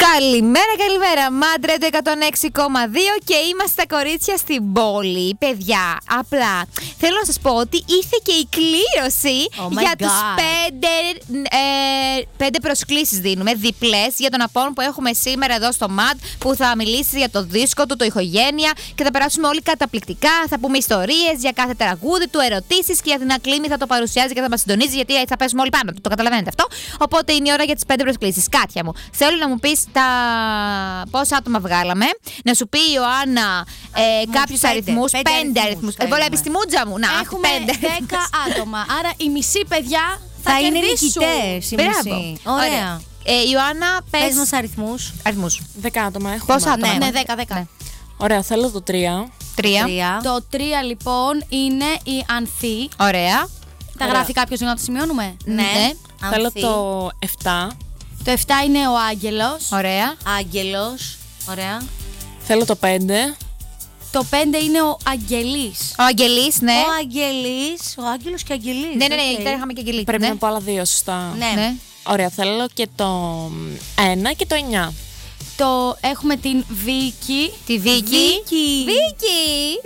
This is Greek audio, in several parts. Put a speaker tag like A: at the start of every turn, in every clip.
A: Καλημέρα, Μάντρε το 106,2 και είμαστε τα κορίτσια στην πόλη. Παιδιά, απλά θέλω να σας πω ότι ήρθε και η κλήρωση για τους 5 προσκλήσεις δίνουμε, διπλές, για τον Απόν που έχουμε σήμερα εδώ στο ΜΑΤ, που θα μιλήσει για το δίσκο του, το Ηχογένεια, και θα περάσουμε όλοι καταπληκτικά. Θα πούμε ιστορίες για κάθε τραγούδι του, ερωτήσεις, και για την Ακλήμη θα το παρουσιάζει και θα μας συντονίζει, γιατί θα πέσουμε όλοι πάνω του. Το καταλαβαίνετε αυτό. Οπότε είναι η ώρα για τις 5 προσκλήσεις. Κάτια μου, θέλω να μου πεις πόσα άτομα βγάλαμε. Να σου πει η Ιωάννα κάποιους αριθμούς. 5 αριθμούς. Βλέπεις τη μούτζα μου. Να,
B: έχουμε 10 άτομα. Άρα οι μισοί παιδιά
C: θα είναι νικητές.
A: Μπράβο.
C: Ωραία.
A: Ιωάννα,
C: πες μας αριθμούς.
D: 10 άτομα έχουμε.
A: Πόσα άτομα?
B: Ναι, 10.
D: Ωραία, θέλω το 3.
A: 3.
B: Το 3 λοιπόν είναι η Ανθή.
A: Ωραία.
B: Τα γράφει κάποιος για να το σημειώνουμε?
A: Ναι.
D: Θέλω το 7.
B: Το 7 είναι ο Άγγελος.
A: Ωραία.
C: Άγγελος. Ωραία.
D: Θέλω το 5.
B: Το 5 είναι ο Αγγελής.
A: Ο Αγγελής, ναι.
C: Ο Αγγελής. Ο Άγγελος και Αγγελής.
A: Ναι, τώρα είχαμε και Αγγελή.
D: Πρέπει να πω άλλα 2, σωστά.
C: Ναι.
D: Ωραία, θέλω και το 1 και το 9.
B: Έχουμε την Βίκη.
A: Τη Βίκη. Βίκη.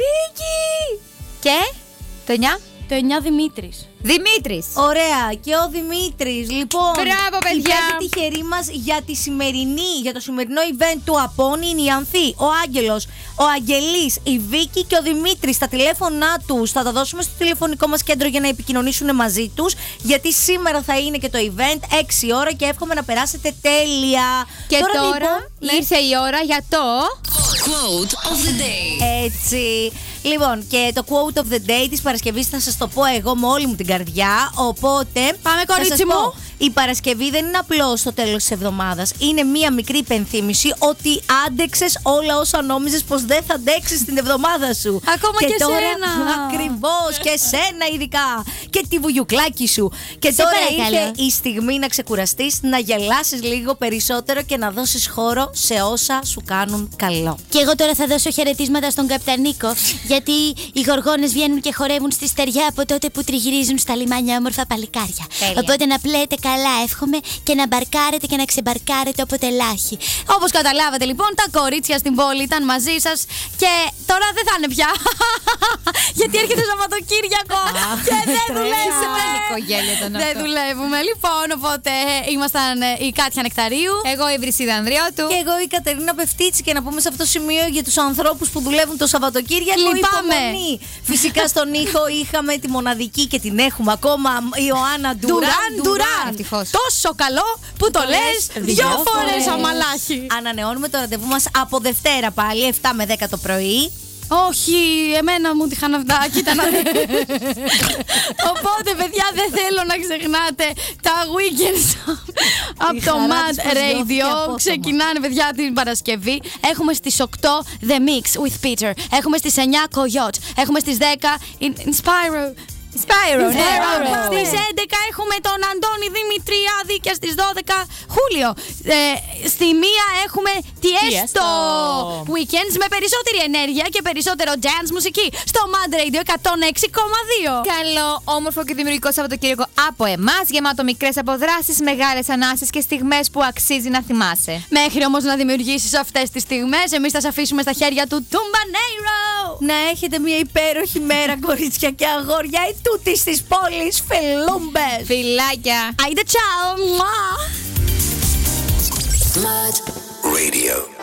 A: Και το 9.
B: Το 9 Δημήτρης.
A: Δημήτρης.
C: Ωραία, και ο Δημήτρης. Λοιπόν,
A: μπράβο, παιδιά.
C: η πέμπτη τυχερή μας για το σημερινό event του Απόν είναι η Ανθή, ο Άγγελος, ο Αγγελής, η Βίκη και ο Δημήτρης. Τα τηλέφωνά τους θα τα δώσουμε στο τηλεφωνικό μας κέντρο για να επικοινωνήσουν μαζί τους, γιατί σήμερα θα είναι και το event 6 ώρα και εύχομαι να περάσετε τέλεια.
A: Και τώρα λοιπόν, ήρθε η ώρα για το
E: Quote of the day.
C: Έτσι. Λοιπόν, και το quote of the day της Παρασκευής θα σας το πω εγώ με όλη μου την καρδιά. Οπότε,
B: πάμε κορίτσι μου.
C: Η Παρασκευή δεν είναι απλώς το τέλος της εβδομάδας. Είναι μία μικρή υπενθύμηση ότι άντεξες όλα όσα νόμιζες πως δεν θα αντέξεις την εβδομάδα σου.
B: Ακόμα και
C: τώρα,
B: σένα.
C: Ακριβώς, και σένα ειδικά. Και τη βουγιουκλάκι σου. Και τώρα ήρθε η στιγμή να ξεκουραστείς, να γελάσεις λίγο περισσότερο και να δώσεις χώρο σε όσα σου κάνουν καλό.
F: Και εγώ τώρα θα δώσω χαιρετίσματα στον Καπτανίκο, γιατί οι γοργόνες βγαίνουν και χορεύουν στη στεριά από τότε που τριγυρίζουν στα λιμάνια όμορφα παλικάρια.
A: Τέλεια.
F: Οπότε να πλέετε καλά, εύχομαι, και να μπαρκάρετε και να ξεμπαρκάρετε όποτε λάχει.
B: Όπως καταλάβατε λοιπόν, τα κορίτσια στην πόλη ήταν μαζί σας και τώρα δεν θα είναι πια. Γιατί έρχεται Σαββατοκύριακο και δεν δουλεύουμε. Δεν δουλεύουμε. Λοιπόν, οπότε ήμασταν η Κάτια Νεκταρίου,
A: εγώ η Βρυσίδα Ανδριώτου
C: και εγώ η Κατερίνα Πεφτίτση. Και να πούμε σε αυτό το σημείο για τους ανθρώπους που δουλεύουν το Σαββατοκύριακο, υπομονή. Φυσικά στον ήχο είχαμε τη μοναδική και την έχουμε ακόμα, η Ιωάννα Ντουράν.
B: Τόσο καλό που το λες 2 φορές αμαλάχη.
C: Ανανεώνουμε το ραντεβού μας από Δευτέρα πάλι 7 με 10 το πρωί.
B: Όχι, εμένα μου τυχαν αυτά, κοίτα να δείτε. Οπότε παιδιά, δεν θέλω να ξεχνάτε τα weekends από το Mad Radio. Ξεκινάνε παιδιά την Παρασκευή. Έχουμε στις 8 The Mix with Peter. Έχουμε στις 9 Coyote. Έχουμε στις 10 Inspiro. Στις 11 έχουμε τον Αντώνη Δημητριάδη και στις 12 Χούλιο. Στη 1 έχουμε Tiesto Weekends με περισσότερη ενέργεια και περισσότερο dance μουσική στο Mad Radio 106,2.
A: Καλό, όμορφο και δημιουργικό Σαββατοκύριακο από εμάς, γεμάτο μικρές αποδράσεις, μεγάλες ανάσες και στιγμές που αξίζει να θυμάσαι.
B: Μέχρι όμως να δημιουργήσεις αυτές τις στιγμές, εμείς θα σε αφήσουμε στα χέρια του Τουμπανέιρο.
C: Να έχετε μια υπέροχη μέρα, κορίτσια και αγόρια, η τούτης της πόλης. Φελούμπες.
A: Φιλάκια.
B: Άιντε τσάου.
E: Mad Radio.